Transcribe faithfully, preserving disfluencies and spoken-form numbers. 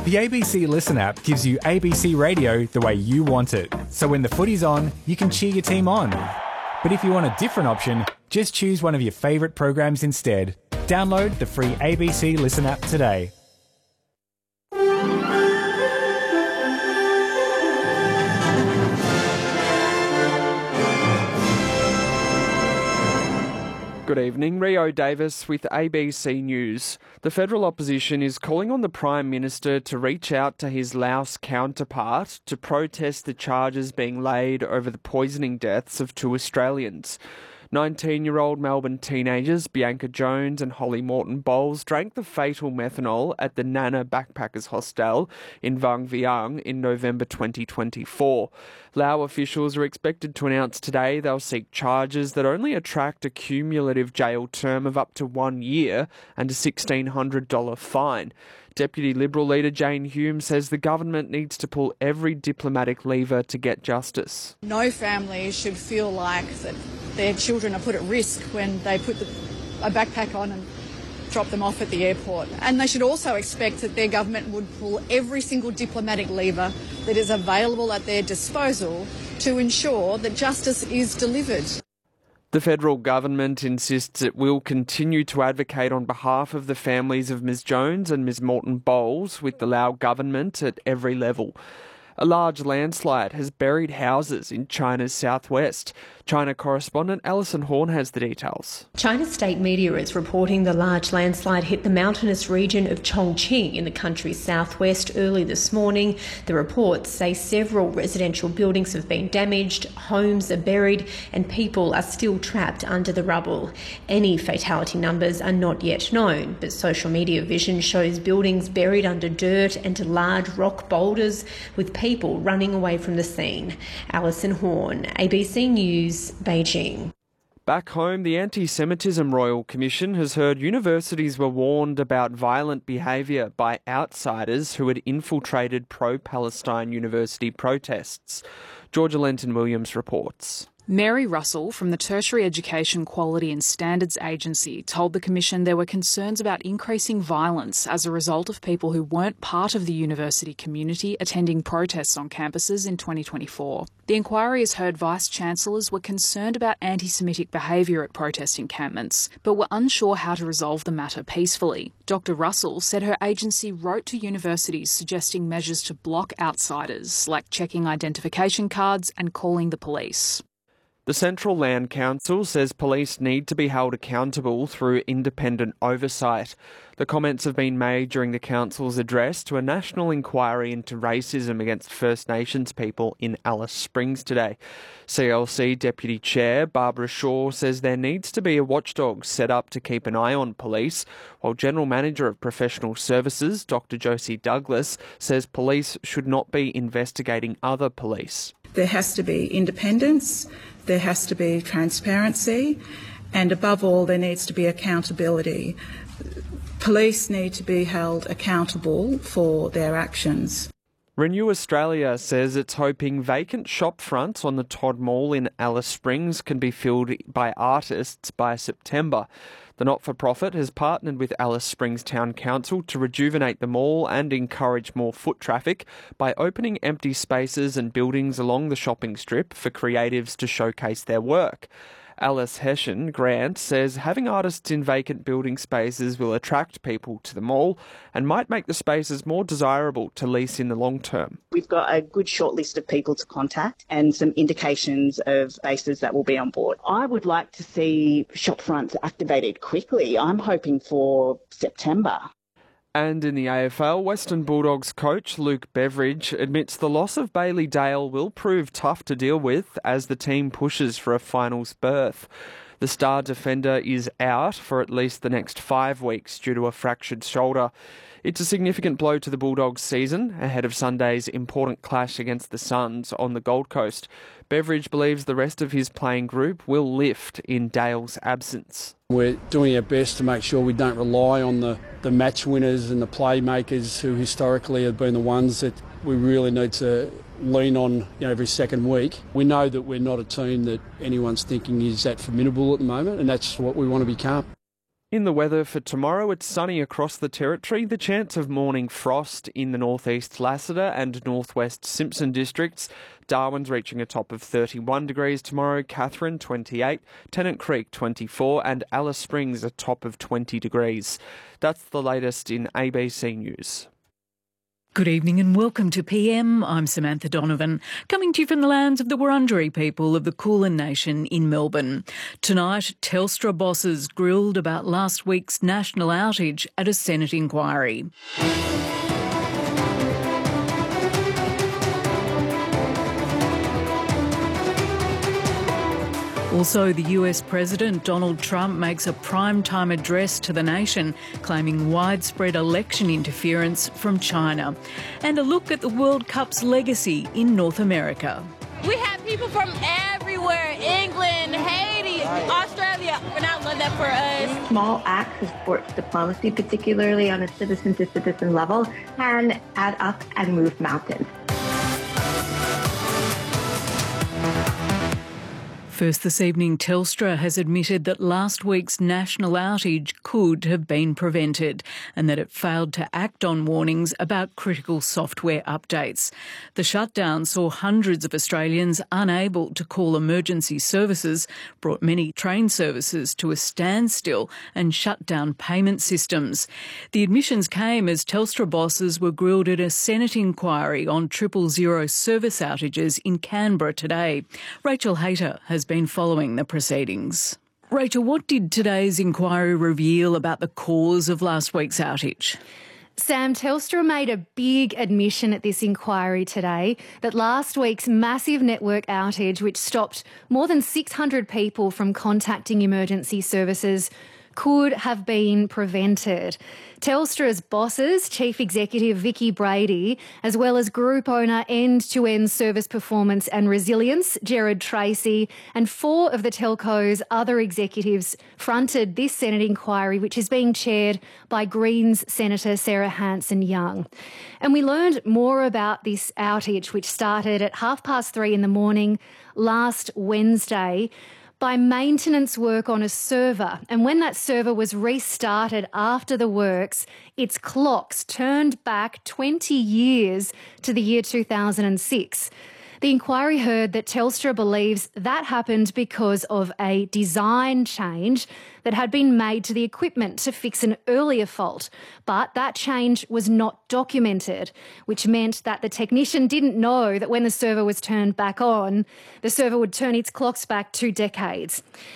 The A B C Listen app gives you A B C Radio the way you want it. So when the footy's on, you can cheer your team on. But if you want a different option, just choose one of your favourite programs instead. Download the free A B C Listen app today. Good evening, Rio Davis with A B C News. The federal opposition is calling on the Prime Minister to reach out to his Laos counterpart to protest the charges being laid over the poisoning deaths of two Australians. nineteen-year-old Melbourne teenagers Bianca Jones and Holly Morton Bowles drank the fatal methanol at the Nana Backpackers Hostel in Vang Vieng in November twenty twenty-four. Lao officials are expected to announce today they'll seek charges that only attract a cumulative jail term of up to one year and a sixteen hundred dollars fine. Deputy Liberal leader Jane Hume says the government needs to pull every diplomatic lever to get justice. No family should feel like that their children are put at risk when they put the, a backpack on and drop them off at the airport. And they should also expect that their government would pull every single diplomatic lever that is available at their disposal to ensure that justice is delivered. The federal government insists it will continue to advocate on behalf of the families of Miz Jones and Miz Morton Bowles with the Lao government at every level. A large landslide has buried houses in China's southwest. China correspondent Alison Horn has the details. China's state media is reporting the large landslide hit the mountainous region of Chongqing in the country's southwest early this morning. The reports say several residential buildings have been damaged, homes are buried, and people are still trapped under the rubble. Any fatality numbers are not yet known, but social media vision shows buildings buried under dirt and large rock boulders with people running away from the scene. Alison Horn, A B C News, Beijing. Back home, the Anti-Semitism Royal Commission has heard universities were warned about violent behaviour by outsiders who had infiltrated pro-Palestine university protests. Georgia Lenton-Williams reports. Mary Russell from the Tertiary Education Quality and Standards Agency told the Commission there were concerns about increasing violence as a result of people who weren't part of the university community attending protests on campuses in twenty twenty-four. The inquiry has heard Vice-Chancellors were concerned about anti-Semitic behaviour at protest encampments, but were unsure how to resolve the matter peacefully. Doctor Russell said her agency wrote to universities suggesting measures to block outsiders, like checking identification cards and calling the police. The Central Land Council says police need to be held accountable through independent oversight. The comments have been made during the Council's address to a national inquiry into racism against First Nations people in Alice Springs today. C L C Deputy Chair Barbara Shaw says there needs to be a watchdog set up to keep an eye on police, while General Manager of Professional Services, Doctor Josie Douglas, says police should not be investigating other police. There has to be independence, there has to be transparency, and above all, there needs to be accountability. Police need to be held accountable for their actions. Renew Australia says it's hoping vacant shop fronts on the Todd Mall in Alice Springs can be filled by artists by September. The not-for-profit has partnered with Alice Springs Town Council to rejuvenate the mall and encourage more foot traffic by opening empty spaces and buildings along the shopping strip for creatives to showcase their work. Alice Hessian Grant says having artists in vacant building spaces will attract people to the mall and might make the spaces more desirable to lease in the long term. We've got a good short list of people to contact and some indications of spaces that will be on board. I would like to see shop fronts activated quickly. I'm hoping for September. And in the A F L, Western Bulldogs coach Luke Beveridge admits the loss of Bailey Dale will prove tough to deal with as the team pushes for a finals berth. The star defender is out for at least the next five weeks due to a fractured shoulder. It's a significant blow to the Bulldogs' season ahead of Sunday's important clash against the Suns on the Gold Coast. Beveridge believes the rest of his playing group will lift in Dale's absence. We're doing our best to make sure we don't rely on the, the match winners and the playmakers who historically have been the ones that we really need to lean on, you know, every second week. We know that we're not a team that anyone's thinking is that formidable at the moment, and that's what we want to become. In the weather for tomorrow, it's sunny across the territory. The chance of morning frost in the northeast Lassiter and northwest Simpson districts. Darwin's reaching a top of thirty-one degrees tomorrow, Katherine twenty-eight, Tennant Creek twenty-four and Alice Springs a top of twenty degrees. That's the latest in A B C News. Good evening and welcome to P M. I'm Samantha Donovan, coming to you from the lands of the Wurundjeri people of the Kulin Nation in Melbourne. Tonight, Telstra bosses grilled about last week's national outage at a Senate inquiry. Also, the U S President Donald Trump makes a prime-time address to the nation, claiming widespread election interference from China. And a look at the World Cup's legacy in North America. We have people from everywhere, England, Haiti, Australia. We're not let that for us. Small acts of sports diplomacy, particularly on a citizen-to-citizen level, can add up and move mountains. First this evening, Telstra has admitted that last week's national outage could have been prevented and that it failed to act on warnings about critical software updates. The shutdown saw hundreds of Australians unable to call emergency services, brought many train services to a standstill and shut down payment systems. The admissions came as Telstra bosses were grilled at a Senate inquiry on triple zero service outages in Canberra today. Rachel Hayter has been following the proceedings. Rachel, what did today's inquiry reveal about the cause of last week's outage? Sam, Telstra made a big admission at this inquiry today that last week's massive network outage, which stopped more than six hundred people from contacting emergency services, could have been prevented. Telstra's bosses, Chief Executive Vicki Brady, as well as Group Owner End-to-End Service Performance and Resilience, Gerard Tracy, and four of the telco's other executives fronted this Senate inquiry, which is being chaired by Greens Senator Sarah Hanson-Young. And we learned more about this outage, which started at half past three in the morning last Wednesday, by maintenance work on a server. And when that server was restarted after the works, its clocks turned back twenty years to the year two thousand six. The inquiry heard that Telstra believes that happened because of a design change that had been made to the equipment to fix an earlier fault. But that change was not documented, which meant that the technician didn't know that when the server was turned back on, the server would turn its clocks back two decades.